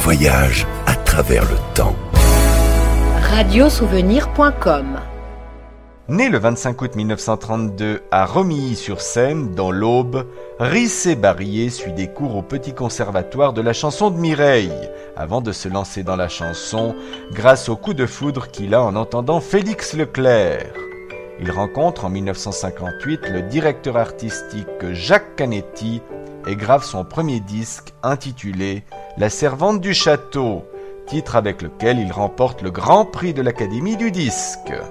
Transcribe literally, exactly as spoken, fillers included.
voyage à travers le temps. radio souvenir point com. Né le vingt-cinq août mille neuf cent trente-deux à Romilly-sur-Seine, dans l'Aube, Rissé Barrier suit des cours au Petit Conservatoire de la chanson de Mireille, avant de se lancer dans la chanson grâce au coup de foudre qu'il a en entendant Félix Leclerc. Il rencontre en mille neuf cent cinquante-huit le directeur artistique Jacques Canetti et grave son premier disque intitulé « La servante du château », titre avec lequel il remporte le Grand Prix de l'Académie du disque.